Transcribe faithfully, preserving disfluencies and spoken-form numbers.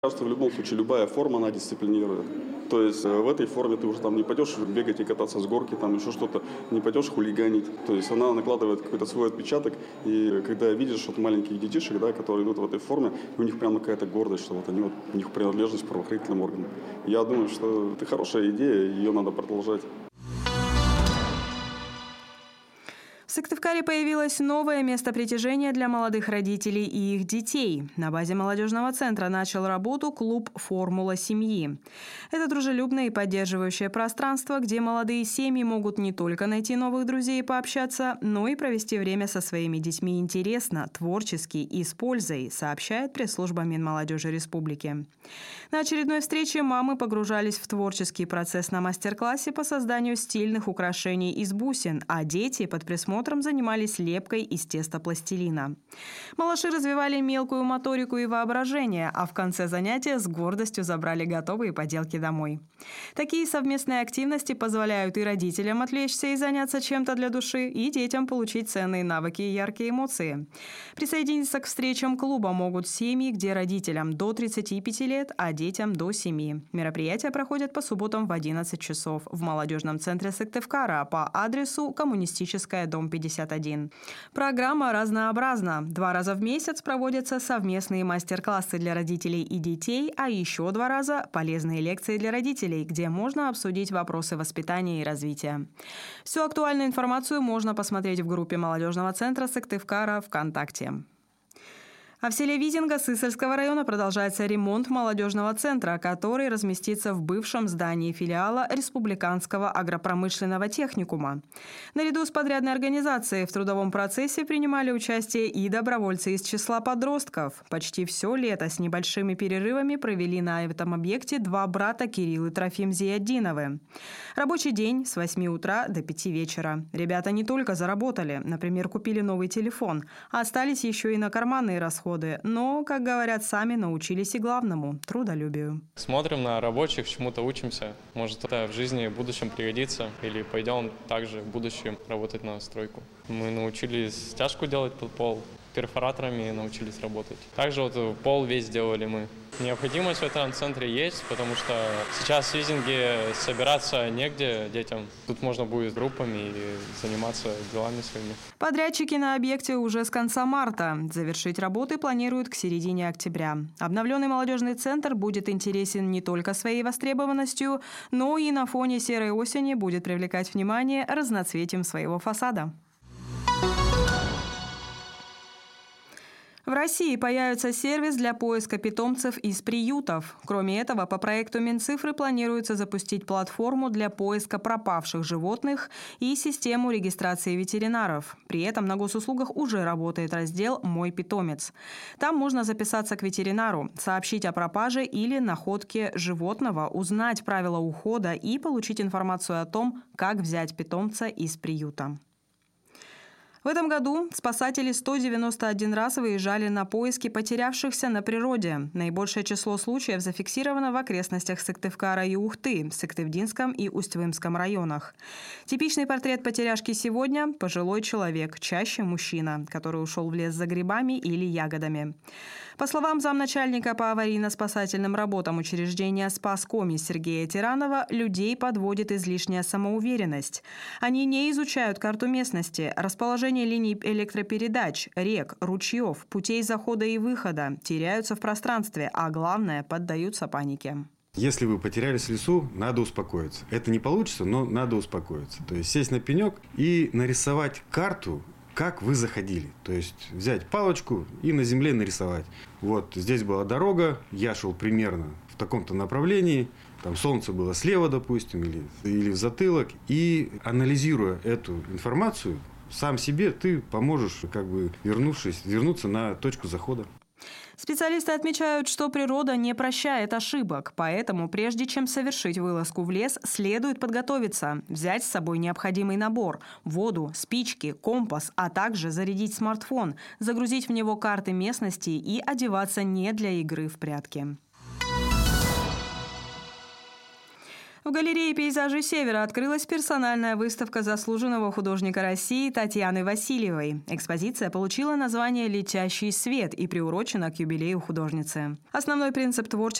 Кажется, в любом случае любая форма, она дисциплинирует. То есть в этой форме ты уже там не пойдешь бегать и кататься с горки, там еще что-то, не пойдешь хулиганить. То есть она накладывает какой-то свой отпечаток. И когда видишь вот маленьких детишек, да, которые идут в этой форме, у них прямо какая-то гордость, что вот они вот, у них принадлежность к правоохранительным органам. Я думаю, что это хорошая идея, ее надо продолжать. В Сыктывкаре появилось новое место притяжения для молодых родителей и их детей. На базе молодежного центра начал работу клуб «Формула семьи». Это дружелюбное и поддерживающее пространство, где молодые семьи могут не только найти новых друзей и пообщаться, но и провести время со своими детьми интересно, творчески и с пользой, сообщает пресс-служба Минмолодежи Республики. На очередной встрече мамы погружались в творческий процесс на мастер-классе по созданию стильных украшений из бусин, а дети под присмотром занимались лепкой из теста пластилина. Малыши развивали мелкую моторику и воображение, а в конце занятия с гордостью забрали готовые поделки домой. Такие совместные активности позволяют и родителям отвлечься и заняться чем-то для души, и детям получить ценные навыки и яркие эмоции. Присоединиться к встречам клуба могут семьи, где родителям до тридцати пяти лет, а детям до семи. Мероприятия проходят по субботам в одиннадцать часов в молодежном центре Сыктывкара по адресу Коммунистическая, дом пятьдесят один. Программа разнообразна. Два раза в месяц проводятся совместные мастер-классы для родителей и детей, а еще два раза – полезные лекции для родителей, где можно обсудить вопросы воспитания и развития. Всю актуальную информацию можно посмотреть в группе молодежного центра Сыктывкара ВКонтакте. А в селе Визинга Сысольского района продолжается ремонт молодежного центра, который разместится в бывшем здании филиала Республиканского агропромышленного техникума. Наряду с подрядной организацией в трудовом процессе принимали участие и добровольцы из числа подростков. Почти все лето с небольшими перерывами провели на этом объекте два брата Кирилл и Трофим Зияддиновы. Рабочий день с восьми утра до пяти вечера. Ребята не только заработали, например, купили новый телефон, а остались еще и на карманные расходы. Но, как говорят, сами научились и главному – трудолюбию. Смотрим на рабочих, чему-то учимся. Может, это в жизни в будущем пригодится. Или пойдем также в будущем работать на стройку. Мы научились стяжку делать под пол. Перфораторами научились работать. Также вот пол весь делали мы. Необходимость в этом центре есть, потому что сейчас в Визинге собираться негде детям. Тут можно будет группами и заниматься делами своими. Подрядчики на объекте уже с конца марта. Завершить работы планируют к середине октября. Обновленный молодежный центр будет интересен не только своей востребованностью, но и на фоне серой осени будет привлекать внимание разноцветием своего фасада. В России появится сервис для поиска питомцев из приютов. Кроме этого, по проекту Минцифры планируется запустить платформу для поиска пропавших животных и систему регистрации ветеринаров. При этом на госуслугах уже работает раздел «Мой питомец». Там можно записаться к ветеринару, сообщить о пропаже или находке животного, узнать правила ухода и получить информацию о том, как взять питомца из приюта. В этом году спасатели сто девяносто один раз выезжали на поиски потерявшихся на природе. Наибольшее число случаев зафиксировано в окрестностях Сыктывкара и Ухты, в Сыктывдинском и Усть-Вымском районах. Типичный портрет потеряшки сегодня – пожилой человек, чаще мужчина, который ушел в лес за грибами или ягодами. По словам замначальника по аварийно-спасательным работам учреждения «Спаскоми» Сергея Тиранова, людей подводит излишняя самоуверенность. Они не изучают карту местности, расположение линий электропередач, рек, ручьев, путей захода и выхода, теряются в пространстве, а главное – поддаются панике. Если вы потерялись в лесу, надо успокоиться. Это не получится, но надо успокоиться. То есть сесть на пенек и нарисовать карту, как вы заходили. То есть взять палочку и на земле нарисовать. Вот здесь была дорога, я шел примерно в таком-то направлении. Там солнце было слева, допустим, или, или в затылок. И анализируя эту информацию, сам себе ты поможешь, как бы вернувшись, вернуться на точку захода. Специалисты отмечают, что природа не прощает ошибок, поэтому прежде чем совершить вылазку в лес, следует подготовиться, взять с собой необходимый набор – воду, спички, компас, а также зарядить смартфон, загрузить в него карты местности и одеваться не для игры в прятки. В галерее «Пейзажи Севера» открылась персональная выставка заслуженного художника России Татьяны Васильевой. Экспозиция получила название «Летящий свет» и приурочена к юбилею художницы. Основной принцип творчества